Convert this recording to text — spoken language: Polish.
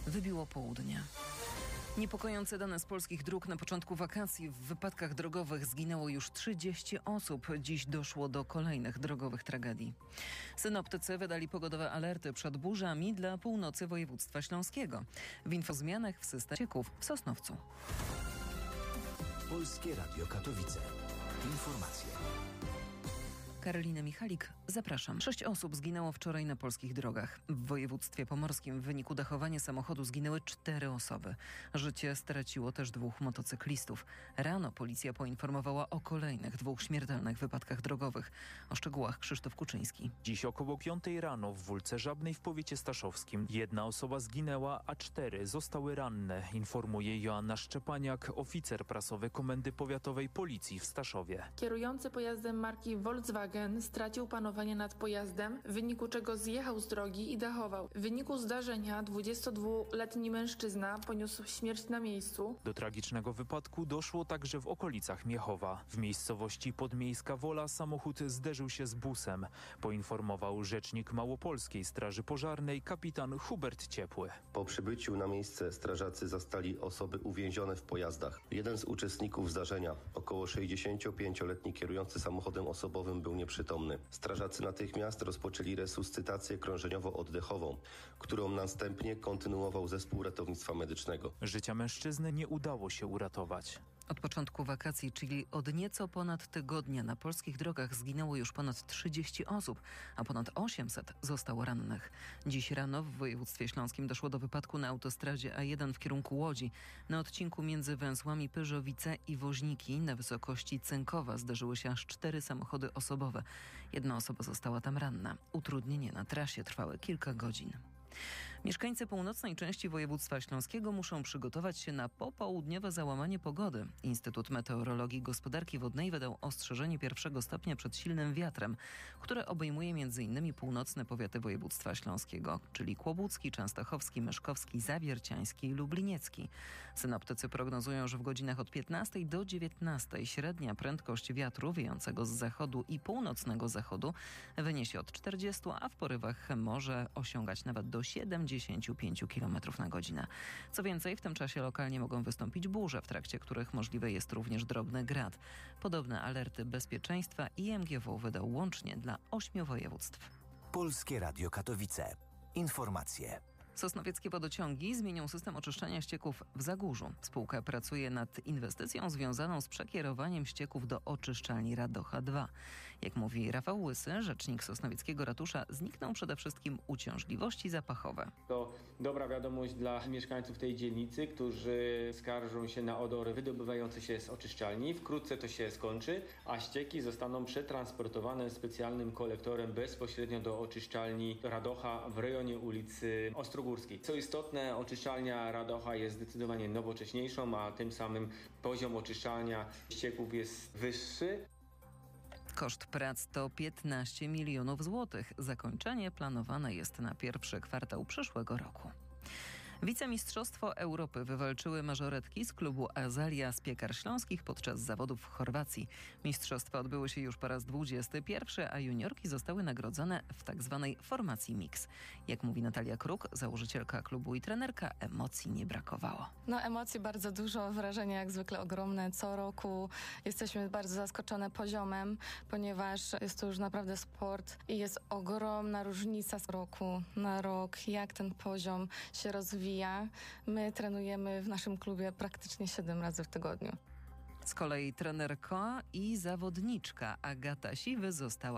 Wybiło południe. Niepokojące dane z polskich dróg. Na początku wakacji w wypadkach drogowych zginęło już 30 osób. Dziś doszło do kolejnych drogowych tragedii. Synoptycy wydali pogodowe alerty przed burzami dla północy województwa śląskiego. W infozmianach w systemie ścieków w Sosnowcu. Polskie Radio Katowice. Informacje. Karolina Michalik, zapraszam. 6 osób zginęło wczoraj na polskich drogach. W województwie pomorskim w wyniku dachowania samochodu zginęły 4 osoby. Życie straciło też 2 motocyklistów. Rano policja poinformowała o kolejnych 2 śmiertelnych wypadkach drogowych. O szczegółach Krzysztof Kuczyński. Dziś około 5 rano w Wólce Żabnej w powiecie staszowskim 1 osoba zginęła, a 4 zostały ranne, informuje Joanna Szczepaniak, oficer prasowy Komendy Powiatowej Policji w Staszowie. Kierujący pojazdem marki Volkswagen stracił panowanie nad pojazdem, w wyniku czego zjechał z drogi i dachował. W wyniku zdarzenia 22-letni mężczyzna poniósł śmierć na miejscu. Do tragicznego wypadku doszło także w okolicach Miechowa. W miejscowości Podmiejska Wola samochód zderzył się z busem, poinformował rzecznik Małopolskiej Straży Pożarnej kapitan Hubert Ciepły. Po przybyciu na miejsce strażacy zastali osoby uwięzione w pojazdach. Jeden z uczestników zdarzenia, około 65-letni kierujący samochodem osobowym, był nieprzytomny. Strażacy natychmiast rozpoczęli resuscytację krążeniowo-oddechową, którą następnie kontynuował zespół ratownictwa medycznego. Życia mężczyzny nie udało się uratować. Od początku wakacji, czyli od nieco ponad tygodnia, na polskich drogach zginęło już ponad 30 osób, a ponad 800 zostało rannych. Dziś rano w województwie śląskim doszło do wypadku na autostradzie A1 w kierunku Łodzi. Na odcinku między węzłami Pyrzowice i Woźniki na wysokości Cękowa zdarzyły się aż 4 samochody osobowe. 1 osoba została tam ranna. Utrudnienia na trasie trwały kilka godzin. Mieszkańcy północnej części województwa śląskiego muszą przygotować się na popołudniowe załamanie pogody. Instytut Meteorologii i Gospodarki Wodnej wydał ostrzeżenie 1 stopnia przed silnym wiatrem, które obejmuje m.in. północne powiaty województwa śląskiego, czyli Kłobucki, Częstochowski, Myszkowski, Zawierciański i Lubliniecki. Synoptycy prognozują, że w godzinach od 15 do 19 średnia prędkość wiatru wiejącego z zachodu i północnego zachodu wyniesie od 40, a w porywach może osiągać nawet do 75 km na godzinę. Co więcej, w tym czasie lokalnie mogą wystąpić burze, w trakcie których możliwy jest również drobny grad. Podobne alerty bezpieczeństwa IMGW wydał łącznie dla 8 województw. Polskie Radio Katowice. Informacje. Sosnowieckie wodociągi zmienią system oczyszczania ścieków w Zagórzu. Spółka pracuje nad inwestycją związaną z przekierowaniem ścieków do oczyszczalni Radocha 2. Jak mówi Rafał Łysy, rzecznik sosnowieckiego ratusza, znikną przede wszystkim uciążliwości zapachowe. To dobra wiadomość dla mieszkańców tej dzielnicy, którzy skarżą się na odory wydobywające się z oczyszczalni. Wkrótce to się skończy, a ścieki zostaną przetransportowane specjalnym kolektorem bezpośrednio do oczyszczalni Radocha w rejonie ulicy Ostrogórskiej. Co istotne, oczyszczalnia Radocha jest zdecydowanie nowocześniejszą, a tym samym poziom oczyszczania ścieków jest wyższy. Koszt prac to 15 milionów złotych. Zakończenie planowane jest na 1 kwartał przyszłego roku. Wicemistrzostwo Europy wywalczyły mażoretki z klubu Azalia z Piekar Śląskich podczas zawodów w Chorwacji. Mistrzostwa odbyły się już po raz 21, a juniorki zostały nagrodzone w tzw. formacji mix. Jak mówi Natalia Kruk, założycielka klubu i trenerka, emocji nie brakowało. Emocji bardzo dużo, wrażenia jak zwykle ogromne. Co roku jesteśmy bardzo zaskoczone poziomem, ponieważ jest to już naprawdę sport i jest ogromna różnica z roku na rok, jak ten poziom się rozwija. My trenujemy w naszym klubie praktycznie 7 razy w tygodniu. Z kolei trenerka i zawodniczka Agata Siwy została